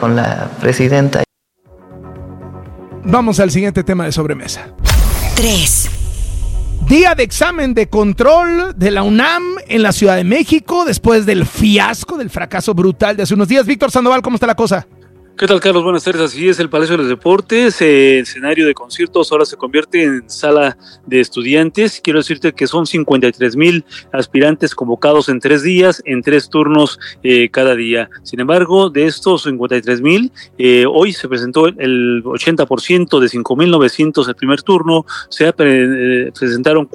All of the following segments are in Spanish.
con la presidenta. Vamos al siguiente tema de sobremesa. 3. Día de examen de control de la UNAM en la Ciudad de México después del fiasco, del fracaso brutal de hace unos días. Víctor Sandoval, ¿cómo está la cosa? ¿Qué tal, Carlos? Buenas tardes. Así es, el Palacio de los Deportes, el escenario de conciertos ahora se convierte en sala de estudiantes. Quiero decirte que son 53,000 aspirantes convocados en 3 días, en 3 turnos cada día. Sin embargo, de estos 53,000, hoy se presentó el 80% de 5,900 el primer turno, se presentaron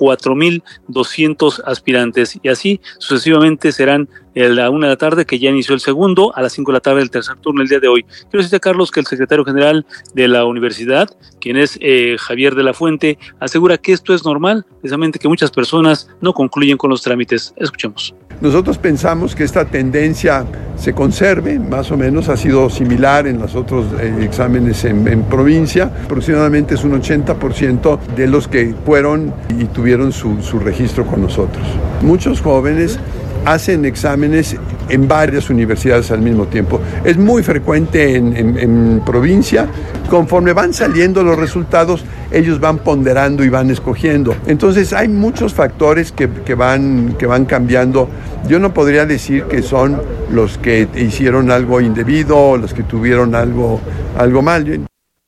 4,200 aspirantes y así sucesivamente serán a la 1 de la tarde, que ya inició el segundo, a las 5 de la tarde el tercer turno el día de hoy. Quiero decirte, Carlos, que el secretario general de la universidad, quien es Javier de la Fuente, asegura que esto es normal, precisamente que muchas personas no concluyen con los trámites. Escuchemos. Nosotros pensamos que esta tendencia se conserve, más o menos ha sido similar en los otros exámenes en provincia. Aproximadamente es un 80% de los que fueron y tuvieron su registro con nosotros. Muchos jóvenes hacen exámenes en varias universidades al mismo tiempo. Es muy frecuente en provincia. Conforme van saliendo los resultados, ellos van ponderando y van escogiendo. Entonces hay muchos factores que van cambiando. Yo no podría decir que son los que hicieron algo indebido o los que tuvieron algo mal.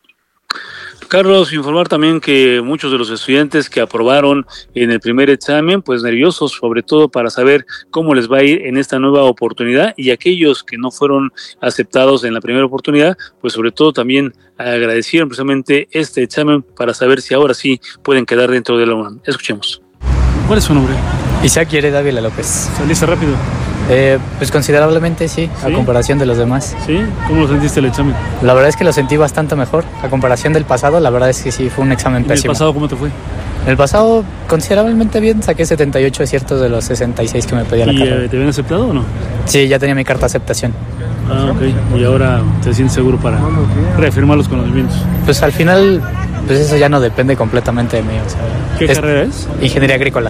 Carlos, informar también que muchos de los estudiantes que aprobaron en el primer examen, pues nerviosos, sobre todo para saber cómo les va a ir en esta nueva oportunidad, y aquellos que no fueron aceptados en la primera oportunidad, pues sobre todo también agradecieron precisamente este examen para saber si ahora sí pueden quedar dentro de la UNAM. Escuchemos. ¿Cuál es su nombre? Isaac Yere Dávila López. ¿Saliste rápido? Pues considerablemente sí, a comparación de los demás. ¿Sí? ¿Cómo lo sentiste el examen? La verdad es que lo sentí bastante mejor. A comparación del pasado, la verdad es que sí, fue un examen pésimo. ¿El pasado cómo te fue? El pasado considerablemente bien, saqué 78 aciertos de los 66 que me pedía la carrera. ¿Y te habían aceptado o no? Sí, ya tenía mi carta de aceptación. Ah, ok. ¿Y ahora te sientes seguro para reafirmar los conocimientos? Pues al final, pues eso ya no depende completamente de mí. O sea, ¿qué carrera es? Ingeniería agrícola.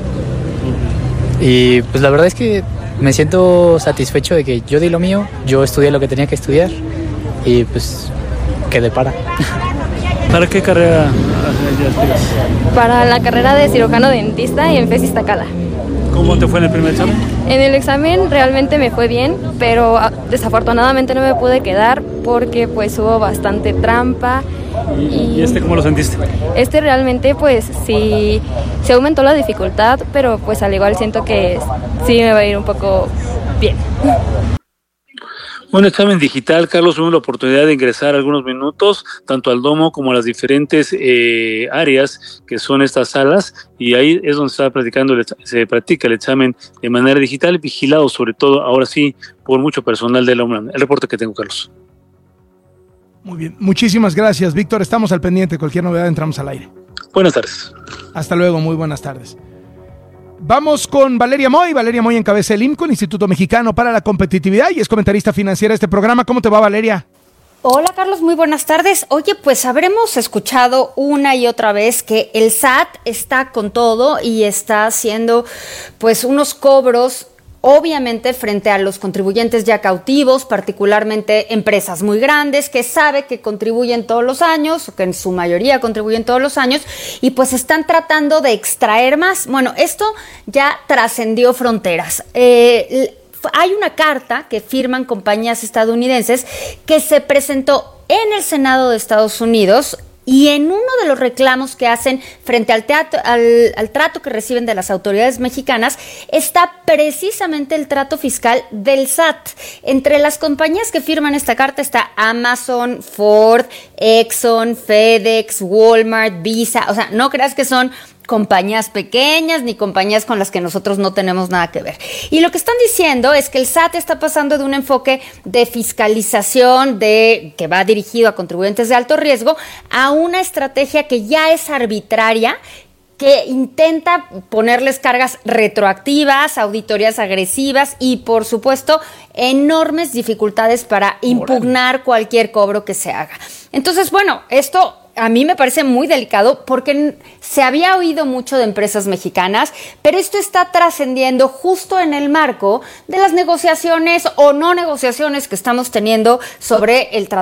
Y pues la verdad es que me siento satisfecho de que yo di lo mío, yo estudié lo que tenía que estudiar y pues quedé para. ¿Para qué carrera aspiras? Para la carrera de cirujano dentista y en FES Iztacala. ¿Cómo te fue en el primer examen? En el examen realmente me fue bien, pero desafortunadamente no me pude quedar porque pues hubo bastante trampa. ¿Y cómo lo sentiste? Realmente pues sí, se aumentó la dificultad, pero pues al igual siento que sí me va a ir un poco bien. Un examen digital, Carlos, tuvimos la oportunidad de ingresar algunos minutos, tanto al domo como a las diferentes áreas que son estas salas, y ahí es donde se practica el examen de manera digital, vigilado sobre todo, ahora sí, por mucho personal de la UNAM. El reporte que tengo, Carlos. Muy bien, muchísimas gracias, Víctor. Estamos al pendiente. Cualquier novedad entramos al aire. Buenas tardes. Hasta luego, muy buenas tardes. Vamos con Valeria Moy. Valeria Moy encabeza el IMCO, el Instituto Mexicano para la Competitividad, y es comentarista financiera de este programa. ¿Cómo te va, Valeria? Hola, Carlos, muy buenas tardes. Oye, pues habremos escuchado una y otra vez que el SAT está con todo y está haciendo pues unos cobros, obviamente frente a los contribuyentes ya cautivos, particularmente empresas muy grandes que sabe que contribuyen todos los años, o que en su mayoría contribuyen todos los años, y pues están tratando de extraer más. Bueno, esto ya trascendió fronteras. Hay una carta que firman compañías estadounidenses que se presentó en el Senado de Estados Unidos, y en uno de los reclamos que hacen frente al trato que reciben de las autoridades mexicanas está precisamente el trato fiscal del SAT. Entre las compañías que firman esta carta está Amazon, Ford, Exxon, FedEx, Walmart, Visa. O sea, no creas que son compañías pequeñas ni compañías con las que nosotros no tenemos nada que ver. Y lo que están diciendo es que el SAT está pasando de un enfoque de fiscalización que va dirigido a contribuyentes de alto riesgo a una estrategia que ya es arbitraria, que intenta ponerles cargas retroactivas, auditorías agresivas y, por supuesto, enormes dificultades para impugnar cualquier cobro que se haga. Entonces, bueno, esto a mí me parece muy delicado porque se había oído mucho de empresas mexicanas, pero esto está trascendiendo justo en el marco de las negociaciones o no negociaciones que estamos teniendo sobre el tratado